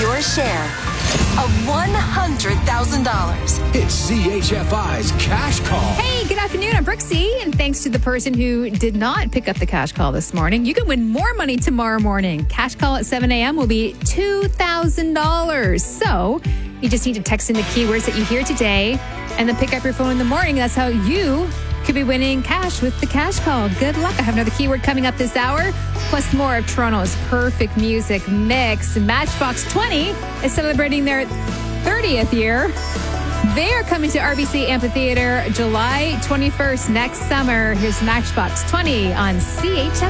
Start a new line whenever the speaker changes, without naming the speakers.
your share of $100,000.
It's CHFI's Cash Call.
Hey, good afternoon. I'm Brooksy, and thanks to the person who did not pick up the cash call this morning, you can win more money tomorrow morning. Cash call at 7 a.m. will be $2,000. So you just need to text in the keywords that you hear today and then pick up your phone in the morning. That's how you could be winning cash with the cash call. Good luck. I have another keyword coming up this hour, plus more of Toronto's perfect music mix. Matchbox 20 is celebrating their 30th year. They are coming to RBC Amphitheater July 21st next summer. Here's Matchbox 20 on CHFI.